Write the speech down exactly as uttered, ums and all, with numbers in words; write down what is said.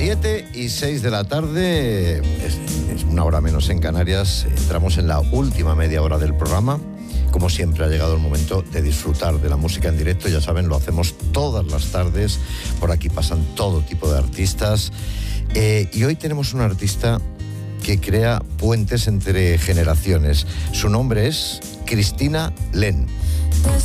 siete y seis de la tarde, es, es una hora menos en Canarias. Entramos en la última media hora del programa. Como siempre, ha llegado el momento de disfrutar de la música en directo. Ya saben, lo hacemos todas las tardes. Por aquí pasan todo tipo de artistas. Eh, y hoy tenemos una artista que crea puentes entre generaciones. Su nombre es Cristina Len.